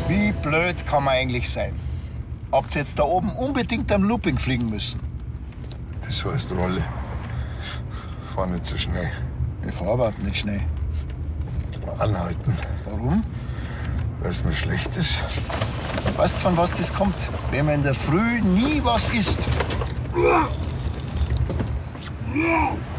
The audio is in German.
Wie blöd kann man eigentlich sein? Habt ihr jetzt da oben unbedingt am Looping fliegen müssen? Das heißt Rolle. Fahr nicht so schnell. Ich fahr überhaupt nicht schnell. Anhalten, Warum? weil es mir schlecht ist. Weißt du, von was das kommt? Wenn man in der Früh nie was isst.